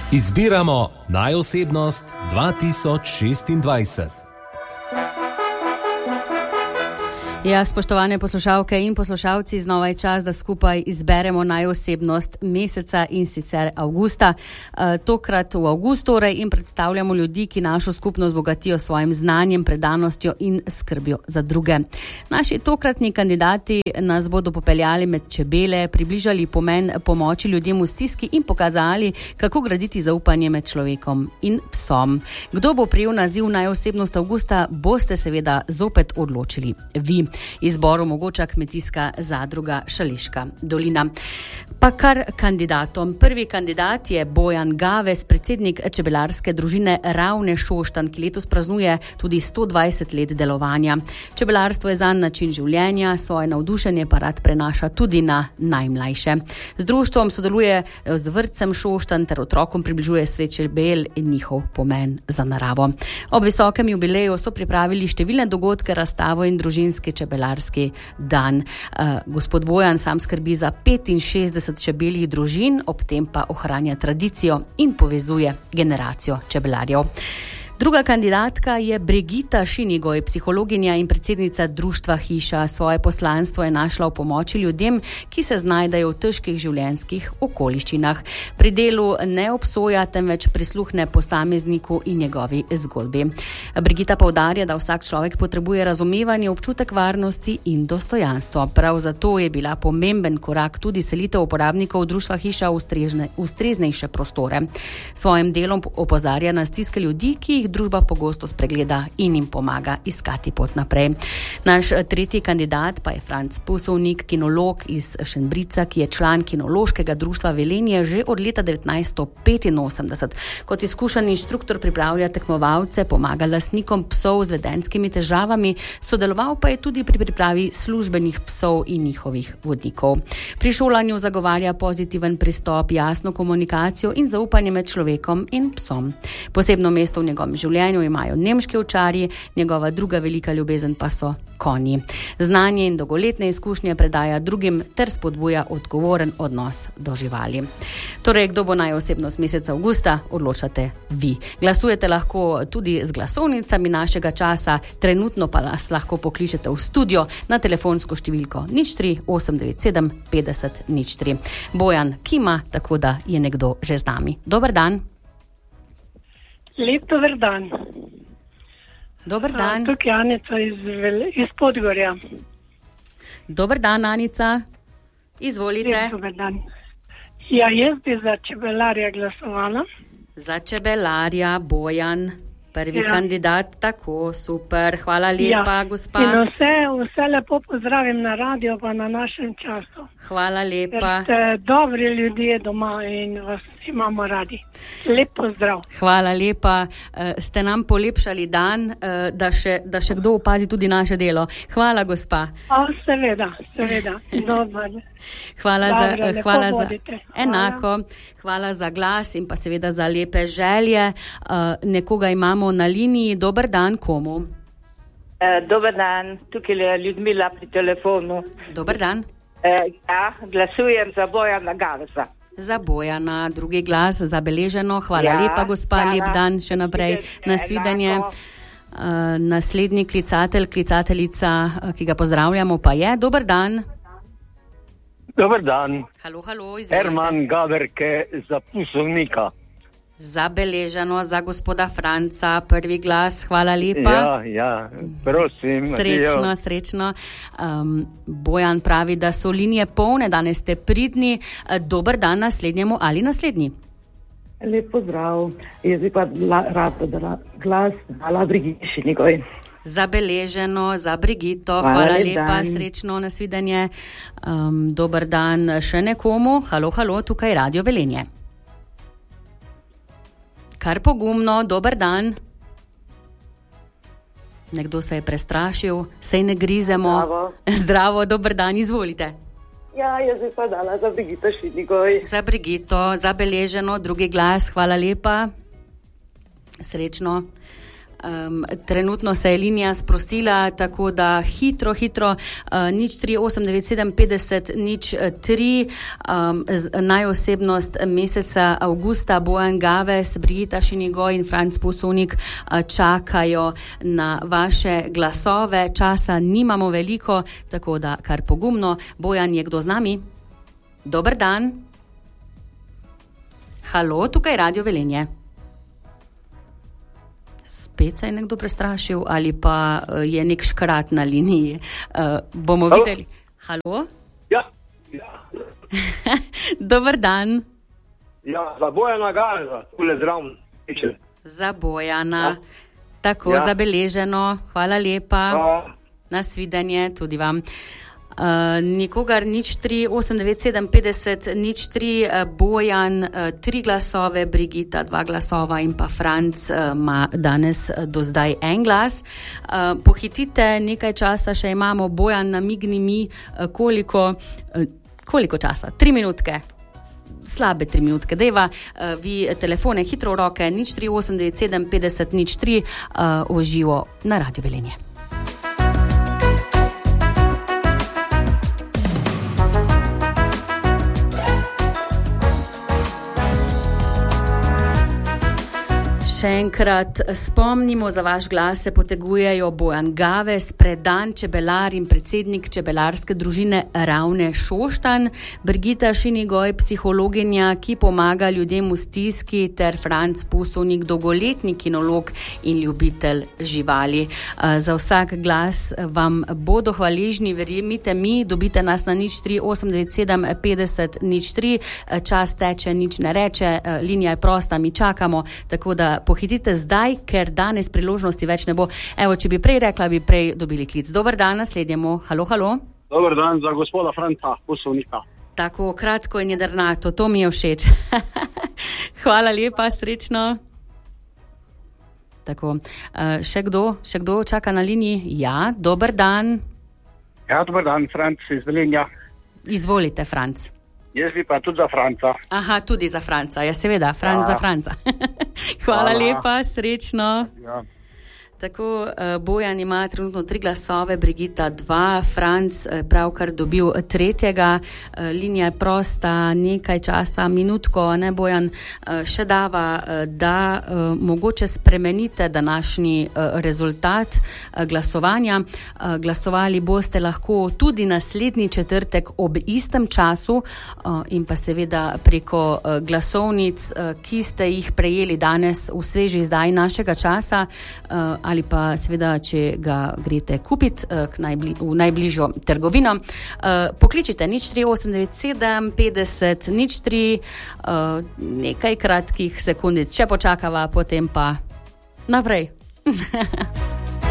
Izbiramo najosebnost 2026. Ja, spoštovane poslušalke in poslušalci, znova je čas, da skupaj izberemo najosebnost meseca, in sicer avgusta. Tokrat v avgustu torej in predstavljamo ljudi, ki našo skupnost bogatijo svojim znanjem, predanostjo in skrbjo za druge. Naši tokratni kandidati nas bodo popeljali med čebele, približali pomen pomoči ljudem v stiski in pokazali, kako graditi zaupanje med človekom in psom. Kdo bo prijel naziv najosebnost avgusta, boste seveda zopet odločili vi. Izbor omogoča Kmetijska zadruga Šaleška dolina. Pa kar kandidatom. Prvi kandidat je Bojan Gaves, predsednik čebelarske družine Ravne Šoštanj, ki letos praznuje tudi 120 let delovanja. Čebelarstvo je zanj način življenja, svoje navdušenje pa rad prenaša tudi na najmlajše. Z društvom sodeluje z vrtcem Šoštanj ter otrokom približuje svet čebel in njihov pomen za naravo. Ob visokem jubileju so pripravili številne dogodke, razstavo in družinski čebelarski dan. Gospod Bojan sam skrbi za 65 čebeljih družin, ob tem pa ohranja tradicijo in povezuje generacijo čebelarjev. Druga kandidatka je Brigita Šinigoj, psihologinja in predsednica društva Hiša. Svoje poslanstvo je našla v pomoči ljudem, ki se znajdejo v težkih življenjskih okoliščinah. Pri delu ne obsoja, temveč prisluhne posamezniku in njegovi zgodbi. Brigita poudarja, da vsak človek potrebuje razumevanje, občutek varnosti in dostojanstvo. Prav zato je bila pomemben korak tudi selitev uporabnikov društva Hiša v ustreznejše prostore. Svojim delom opozarja na stiske ljudi, ki jih družba pogosto spregleda in jim pomaga iskati pot naprej. Naš tretji kandidat pa je Franc Pusovnik, kinolog iz Šentbrica, ki je član kinološkega društva Velenje že od leta 1985. Kot izkušen inštruktor pripravlja tekmovalce, pomaga lastnikom psov z vedenjskimi težavami, sodeloval pa je tudi pri pripravi službenih psov in njihovih vodnikov. Pri šolanju zagovarja pozitiven pristop, jasno komunikacijo in zaupanje med človekom in psom. Posebno mesto v njegovem življenju imajo nemški ovčarji, njegova druga velika ljubezen pa so konji. Znanje in dolgoletne izkušnje predaja drugim ter spodbuja odgovoren odnos do živali. Torej, kdo bo najosebnost meseca avgusta, odločate vi. Glasujete lahko tudi z glasovnicami našega časa, trenutno pa nas lahko pokličete v studio na telefonsko številko 03 897 50 03. Bojan kima, tako da je nekdo že z nami. Dober dan. Lep dober dan. Dober dan. Tukaj je Anica iz Podgorja. Dober dan, Anica. Izvolite. Lep dober dan. Ja, jaz bi za čebelarja glasovala. Za čebelarja, Bojan, prvi kandidat, tako, super. Hvala lepa, gospa. In vse lepo pozdravim na radio pa na našem času. Hvala lepa. Ker ste dobri ljudje doma in vas imamo radi. Lep pozdrav. Hvala lepa. Ste nam polepšali dan, da še kdo opazi tudi naše delo. Hvala, gospa. Seveda. Dobar. Hvala za enako. Hvala za glas in pa seveda za lepe želje. Nekoga imamo na liniji. Dober dan, komu? Dober dan, tukaj je Ljudmila pri telefonu. Dober dan. Ja, glasujem za Bojana Gavesa. Za Bojana, drugi glas zabeleženo. Hvala lepa, gospa, lep dan še naprej. Nasvidenje. Naslednji klicateljica, ki ga pozdravljamo, pa je. Dober dan. Dober dan. Halo, izvolite. Herman Gaberke za Pusovnika. Zabeleženo za gospoda Franca, prvi glas, hvala lepa. Ja, prosim. Srečno. Bojan pravi, da so linije polne, danes ste pridni. Dober dan naslednjemu ali naslednji. Lep pozdrav, jaz bi pa rada dala glas dala Brigiti Šinigoj. Zabeleženo za Brigito, hvala lepa, srečno, nasvidenje. Dober dan še nekomu, halo, tukaj Radio Velenje. Kar pogumno, dober dan. Nekdo se je prestrašil, sej ne grizemo. Zdravo, dober dan, izvolite. Ja, jaz bi pa dala za Brigito Šinigoj. Za Brigito, zabeleženo, drugi glas, hvala lepa. Srečno. Trenutno se je linija sprostila, tako da hitro, 0389 50 03, najosebnost meseca avgusta, Bojan Gaves, Brigita Šinigoj in Franc Pusovnik čakajo na vaše glasove. Časa nimamo veliko, tako da kar pogumno. Bojan, je kdo z nami? Dober dan. Halo, tukaj Radio Velenje. Spet se je nekdo prestrašil ali pa je nek škrat na liniji. Bomo videli. Halo? Ja. Dober dan. Ja, za Bojana Gaveza, tule zraven. Za Bojana. Tako, zabeleženo. Hvala lepa. Nasvidenje tudi vam. Nikogar 0389 50 03, Bojan 3 glasove, Brigita 2 glasova in pa Franc ima danes do zdaj 1 glas. Pohitite, nekaj časa še imamo. Bojan, namigni mi, koliko časa? 3 minutke. Slabe 3 minutke. Dejva, vi telefone hitro v roke, 0389 50 03, v živo na Radio Velenje. Še enkrat spomnimo, za vaš glas se potegujejo Bojan Gaves, predan čebelar in predsednik čebelarske družine Ravne Šoštanj, Brigita Šinigoj, psihologinja, ki pomaga ljudem v stiski, ter Franc Pusovnik, dolgoletni kinolog in ljubitelj živali. Za vsak glas vam bodo hvaležni, verjemite mi, dobite nas na 0389 50 03, čas teče, nič ne reče, linija je prosta, mi čakamo, tako da pohitite zdaj, ker danes priložnosti več ne bo. Evo, če bi prej rekla, bi prej dobili klic. Dober dan, naslednjemu. Halo. Dober dan za gospoda Franca Pusovnika. Tako kratko in jedrnato, to mi je všeč. Hvala lepa, srečno. Tako, še kdo čaka na liniji? Ja, dober dan. Ja, dober dan, Franc iz Velenja. Izvolite, Franc. Jaz bi pa tudi za Franca. Aha, tudi za Franca, ja seveda, Franc za Franca. Hvala lepa, srečno. Ja. Tako, Bojan ima trenutno 3 glasove, Brigita 2, Franc pravkar dobil 3. Linija je prosta, nekaj časa, minutko, ne Bojan, še dava, da mogoče spremenite današnji rezultat glasovanja. Glasovali boste lahko tudi naslednji četrtek ob istem času in pa seveda preko glasovnic, ki ste jih prejeli danes v sveži izdaji našega časa, ali pa seveda, če ga greste kupiti v najbližjo trgovino. Pokličite 0389 50 03, nekaj kratkih sekundic, še počakava, potem pa naprej.